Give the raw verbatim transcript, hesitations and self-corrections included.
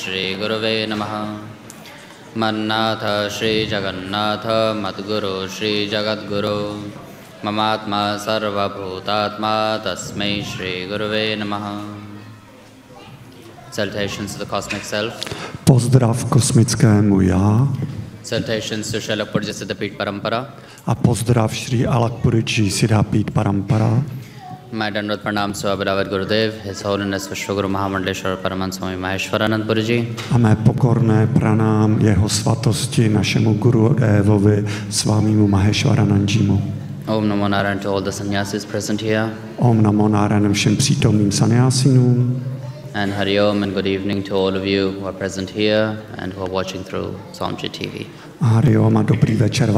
Shri Gurave Namaha. Mannatha Shri Jagannatha Madguru Shri Jagadguru Mamatma Sarva Bhutatma Tasmai Shri Gurave Namaha. Salutations to the cosmic self. Pozdrav kosmickému já. Salutations to Srila Purja Siddhapit Parampara. A pozdrav Shri Alakpurji Siddhapit Parampara. My Dandavat Pranam to our beloved Gurudev, His Holiness Vishwaguru Mahamandleshwar Paramahansa Swami Maheshwaranand Purji. A mé pokorné pranám jeho svatosti našemu Gurudevovi Svámimu Maheshwaranandjimu. Om Namo Narayan to all the sannyasis present here. Om Namo Narayan všem přítomným sannyasinům. And Hari Om and good evening to all of you who are present here and who are watching through Swamiji T V. Hari Om a dobrý večer